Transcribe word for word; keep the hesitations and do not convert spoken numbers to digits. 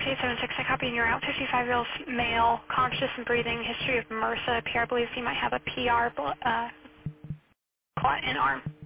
eight seven six, I copy, and you're out. fifty-five-year-old male, conscious and breathing, history of MRSA. P R believes he might have a P R uh, clot in arm.